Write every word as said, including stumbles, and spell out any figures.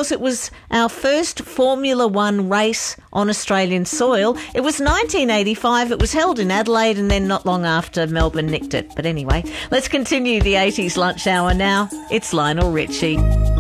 because it was our first Formula One race on Australian soil. It was nineteen eighty-five. It was held in Adelaide, and then not long after, Melbourne nicked it. But anyway, let's continue the eighties lunch hour now. It's Lionel Richie.